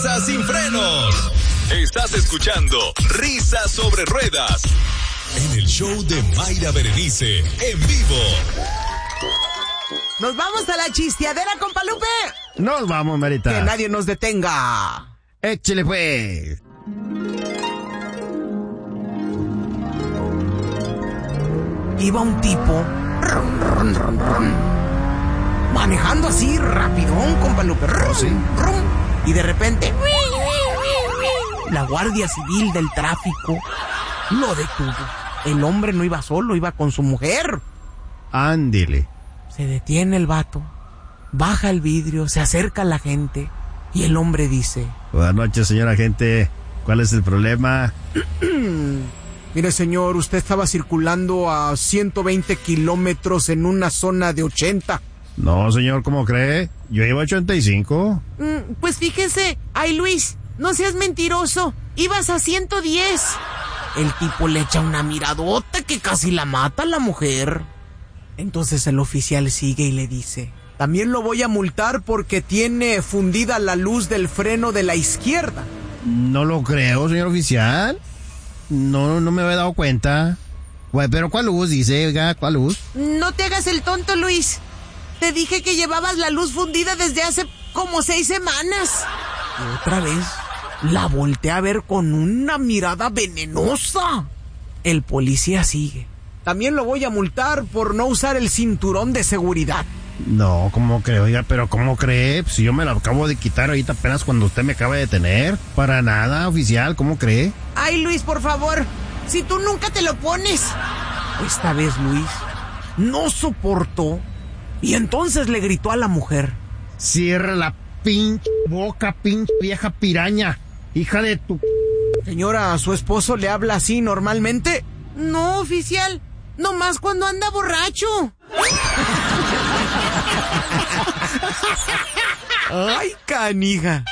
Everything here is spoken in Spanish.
Sin frenos. Estás escuchando Risas sobre Ruedas en el show de Mayra Berenice en vivo. Nos vamos a la chisteadera, compa Lupe. Nos vamos, Marita. Que nadie nos detenga. Échale pues. Iba un tipo manejando así rapidón, compa Lupe. Sí. Y de repente la Guardia Civil del Tráfico lo detuvo. El hombre no iba solo, iba con su mujer. Ándele. Se detiene el vato, baja el vidrio, se acerca a la gente y el hombre dice: Buenas noches, señora agente. ¿Cuál es el problema? Mire, señor, usted estaba circulando a 120 kilómetros en una zona de 80. No, señor, ¿cómo cree? Yo iba a 85. Pues fíjese, ay Luis, no seas mentiroso, ibas a 110. El tipo le echa una miradota que casi la mata a la mujer. Entonces el oficial sigue y le dice: también lo voy a multar porque tiene fundida la luz del freno de la izquierda. No lo creo, señor oficial. No me había dado cuenta. Güey, pero ¿cuál luz dice? Oiga, ¿cuál luz? No te hagas el tonto, Luis. Te dije que llevabas la luz fundida desde hace como 6 semanas. Y otra vez la volteé a ver con una mirada venenosa. El policía sigue. También lo voy a multar por no usar el cinturón de seguridad. No, ¿cómo cree? Oiga, pero ¿cómo cree? Si yo me lo acabo de quitar ahorita apenas cuando usted me acaba de detener. Para nada, oficial, ¿cómo cree? Ay, Luis, por favor, si tú nunca te lo pones. Esta vez Luis no soportó y entonces le gritó a la mujer: Cierra la pinche boca, pinche vieja piraña, hija de tu... Señora, ¿su esposo le habla así normalmente? No, oficial, nomás cuando anda borracho. Ay, canija.